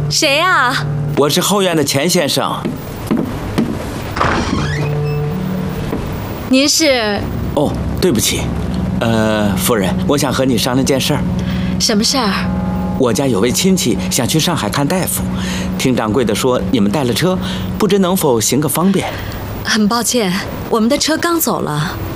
谁呀？ 我是后院的钱先生。 您是？ 哦，对不起，夫人，我想和你商量件事儿。 什么事儿？ 我家有位亲戚想去上海看大夫，听掌柜的说你们带了车，不知能否行个方便？ 很抱歉，我们的车刚走了。